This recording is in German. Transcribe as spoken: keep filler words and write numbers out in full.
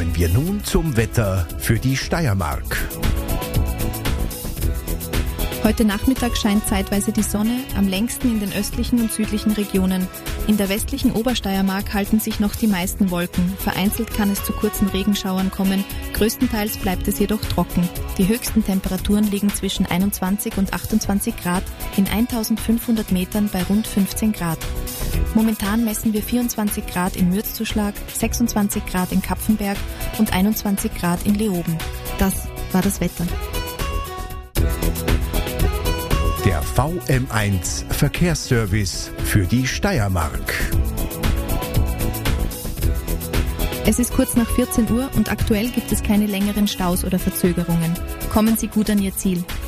Kommen wir nun zum Wetter für die Steiermark. Heute Nachmittag scheint zeitweise die Sonne, am längsten in den östlichen und südlichen Regionen. In der westlichen Obersteiermark halten sich noch die meisten Wolken. Vereinzelt kann es zu kurzen Regenschauern kommen. Größtenteils bleibt es jedoch trocken. Die höchsten Temperaturen liegen zwischen einundzwanzig und achtundzwanzig Grad, in eintausendfünfhundert Metern bei rund fünfzehn Grad. Momentan messen wir vierundzwanzig Grad in Mürzzuschlag, sechsundzwanzig Grad in Kapfenberg und einundzwanzig Grad in Leoben. Das war das Wetter. Der V M eins Verkehrsservice für die Steiermark. Es ist kurz nach vierzehn Uhr und aktuell gibt es keine längeren Staus oder Verzögerungen. Kommen Sie gut an Ihr Ziel.